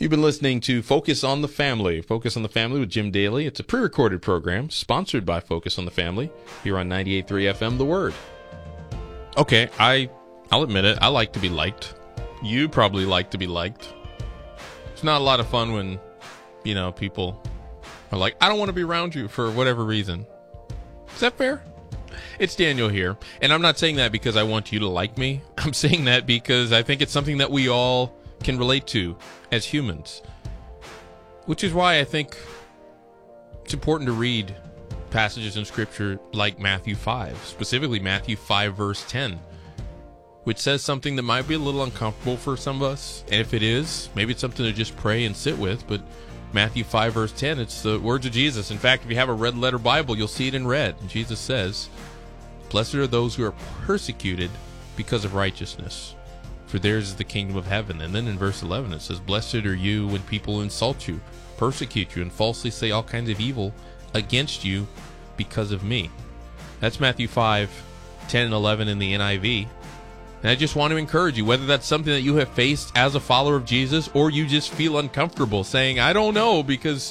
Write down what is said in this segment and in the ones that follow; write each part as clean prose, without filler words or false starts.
You've been listening to Focus on the Family. Focus on the Family with Jim Daly. It's a pre-recorded program sponsored by Focus on the Family here on 98.3 FM, The Word. Okay, I'll admit it. I like to be liked. You probably like to be liked. It's not a lot of fun when, people are like, I don't want to be around you for whatever reason. Is that fair? It's Daniel here, and I'm not saying that because I want you to like me. I'm saying that because I think it's something that we all can relate to as humans, which is why I think it's important to read passages in Scripture like Matthew 5, specifically Matthew 5, verse 10, which says something that might be a little uncomfortable for some of us, and if it is, maybe it's something to just pray and sit with, but Matthew 5, verse 10, it's the words of Jesus. In fact, if you have a red letter Bible, you'll see it in red, and Jesus says, "Blessed are those who are persecuted because of righteousness, for theirs is the kingdom of heaven." And then in verse 11 it says, "Blessed are you when people insult you, persecute you, and falsely say all kinds of evil against you because of me." That's Matthew 5, 10 and 11 in the NIV. And I just want to encourage you, whether that's something that you have faced as a follower of Jesus, or you just feel uncomfortable saying, I don't know, because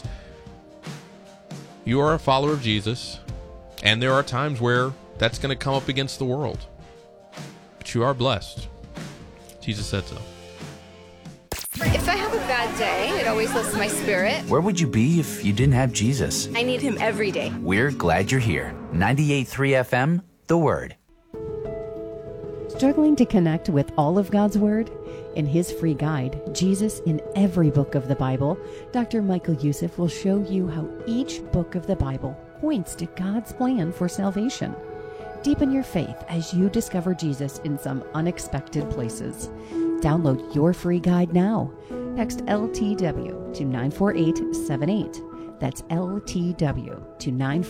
you are a follower of Jesus, and there are times where that's going to come up against the world. But you are blessed. Jesus said so. If I have a bad day, it always lifts my spirit. Where would you be if you didn't have Jesus? I need him every day. We're glad you're here. 98.3 FM, The Word. Struggling to connect with all of God's Word? In his free guide, Jesus in Every Book of the Bible, Dr. Michael Youssef will show you how each book of the Bible points to God's plan for salvation. Deepen your faith as you discover Jesus in some unexpected places. Download your free guide now. Text LTW to 94878. That's LTW to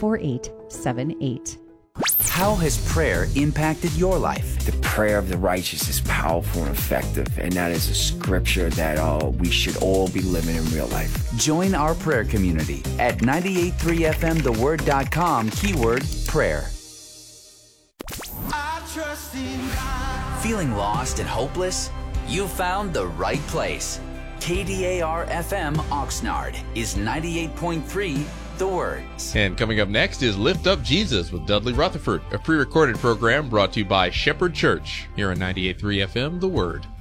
94878. How has prayer impacted your life? The prayer of the righteous is powerful and effective, and that is a scripture that we should all be living in real life. Join our prayer community at 98.3fmtheword.com, keyword prayer. I trust in God. Feeling lost and hopeless? You found the right place. KDAR-FM Oxnard is 98.3 The Word. And coming up next is Lift Up Jesus with Dudley Rutherford, a pre-recorded program brought to you by Shepherd Church here on 98.3 FM, The Word.